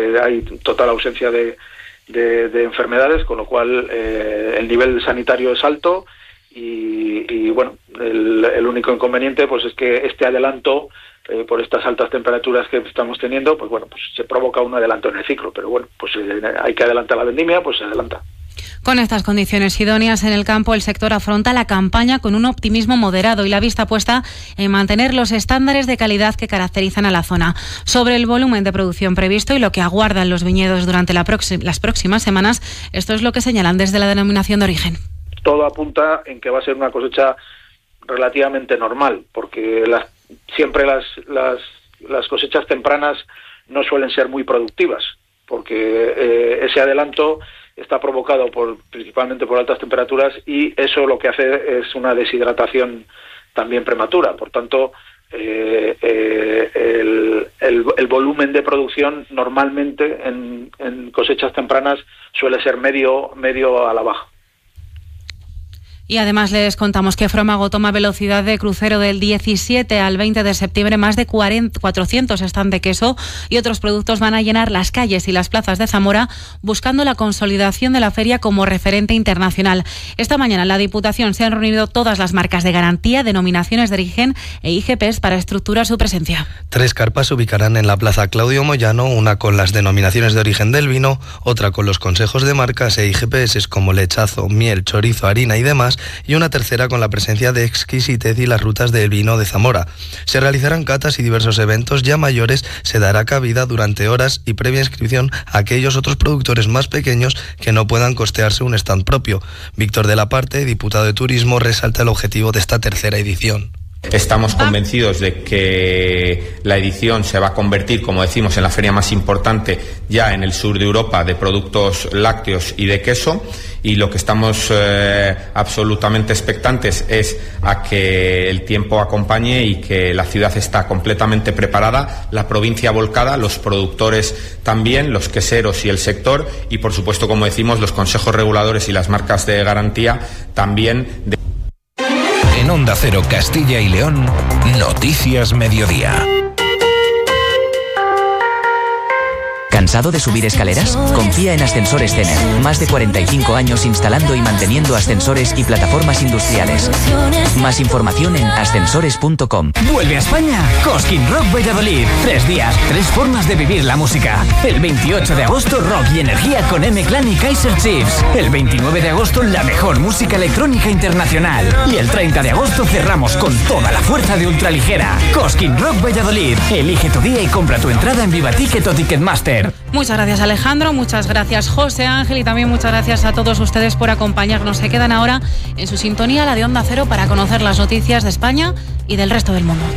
hay total ausencia de enfermedades, con lo cual el nivel sanitario es alto y bueno, el único inconveniente pues es que este adelanto por estas altas temperaturas que estamos teniendo, pues bueno, pues se provoca un adelanto en el ciclo, pero bueno, pues hay que adelantar la vendimia, pues se adelanta. Con estas condiciones idóneas en el campo, el sector afronta la campaña con un optimismo moderado y la vista puesta en mantener los estándares de calidad que caracterizan a la zona. Sobre el volumen de producción previsto y lo que aguardan los viñedos durante las próximas semanas, esto es lo que señalan desde la denominación de origen. Todo apunta en que va a ser una cosecha relativamente normal, porque siempre las cosechas tempranas no suelen ser muy productivas, porque ese adelanto está provocado principalmente por altas temperaturas y eso lo que hace es una deshidratación también prematura. Por tanto, el volumen de producción normalmente en cosechas tempranas suele ser medio a la baja. Y además les contamos que Frómago toma velocidad de crucero del 17 al 20 de septiembre. Más de 400 stands de queso y otros productos van a llenar las calles y las plazas de Zamora buscando la consolidación de la feria como referente internacional. Esta mañana en la Diputación se han reunido todas las marcas de garantía, denominaciones de origen e IGPs para estructurar su presencia. 3 carpas se ubicarán en la Plaza Claudio Moyano, una con las denominaciones de origen del vino, otra con los consejos de marcas e IGPs como lechazo, miel, chorizo, harina y demás, y una tercera con la presencia de exquisitez y las rutas del vino de Zamora. Se realizarán catas y diversos eventos ya mayores, se dará cabida durante horas y previa inscripción a aquellos otros productores más pequeños que no puedan costearse un stand propio. Víctor de la Parte, diputado de Turismo, resalta el objetivo de esta tercera edición. Estamos convencidos de que la edición se va a convertir, como decimos, en la feria más importante ya en el sur de Europa de productos lácteos y de queso, y lo que estamos absolutamente expectantes es a que el tiempo acompañe y que la ciudad está completamente preparada, la provincia volcada, los productores también, los queseros y el sector, y por supuesto, como decimos, los consejos reguladores y las marcas de garantía también. En Onda Cero Castilla y León, Noticias Mediodía. ¿Cansado de subir escaleras? Confía en Ascensores Zener. Más de 45 años instalando y manteniendo ascensores y plataformas industriales. Más información en ascensores.com. Vuelve a España Cosquín Rock Valladolid. 3 días, 3 formas de vivir la música. El 28 de agosto, rock y energía con M-Clan y Kaiser Chiefs. El 29 de agosto, la mejor música electrónica internacional. Y el 30 de agosto cerramos con toda la fuerza de ultraligera. Cosquín Rock Valladolid. Elige tu día y compra tu entrada en Vivaticket o Ticketmaster. Muchas gracias, Alejandro, muchas gracias, José Ángel, y también muchas gracias a todos ustedes por acompañarnos. Se quedan ahora en su sintonía, la de Onda Cero, para conocer las noticias de España y del resto del mundo.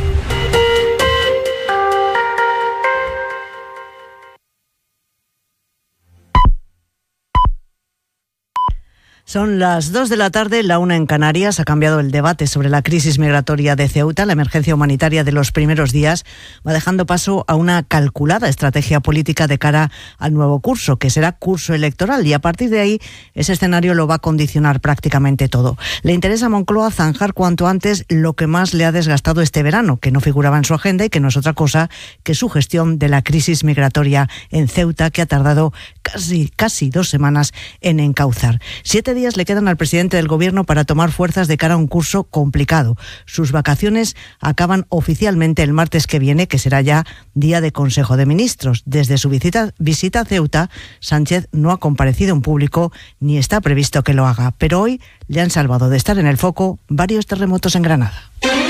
Son las 2 de la tarde, la 1 en Canarias. Ha cambiado el debate sobre la crisis migratoria de Ceuta. La emergencia humanitaria de los primeros días va dejando paso a una calculada estrategia política de cara al nuevo curso, que será curso electoral, y a partir de ahí ese escenario lo va a condicionar prácticamente todo. Le interesa a Moncloa zanjar cuanto antes lo que más le ha desgastado este verano, que no figuraba en su agenda y que no es otra cosa que su gestión de la crisis migratoria en Ceuta, que ha tardado casi 2 semanas en encauzar. 7 días le quedan al presidente del gobierno para tomar fuerzas de cara a un curso complicado. Sus vacaciones acaban oficialmente el martes que viene, que será ya día de Consejo de Ministros. Desde su visita a Ceuta, Sánchez no ha comparecido en público ni está previsto que lo haga, pero hoy le han salvado de estar en el foco varios terremotos en Granada.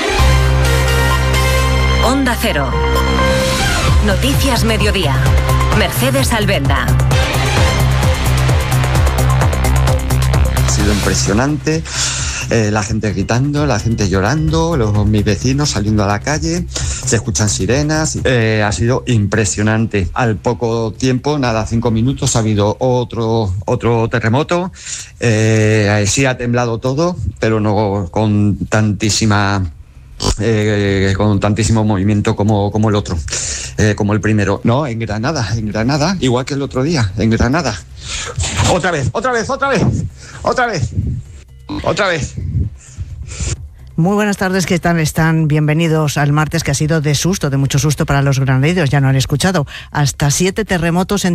Onda Cero. Noticias Mediodía. Mercedes Albenda. Ha sido impresionante, la gente gritando, la gente llorando, mis vecinos saliendo a la calle, se escuchan sirenas, ha sido impresionante. Al poco tiempo, 5 minutos, ha habido otro terremoto, sí ha temblado todo, pero no con tantísimo movimiento como el otro, como el primero. No, en Granada, igual que el otro día, en Granada. Otra vez. Muy buenas tardes, ¿qué tal están? Bienvenidos al martes, que ha sido de mucho susto para los granadinos. Ya no han escuchado hasta 7 terremotos en